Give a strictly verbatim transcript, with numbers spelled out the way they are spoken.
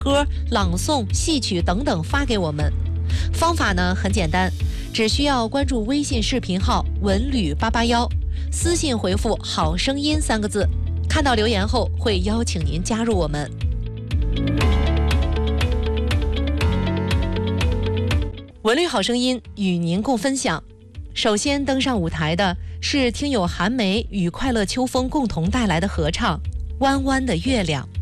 歌、朗诵、戏曲等等发给我们。方法呢很简单，只需要关注微信视频号文旅八八幺，私信回复好声音三个字，看到留言后会邀请您加入我们。文旅好声音与您共分享。首先登上舞台的是听友韩梅与快乐秋风共同带来的合唱《弯弯的月亮》。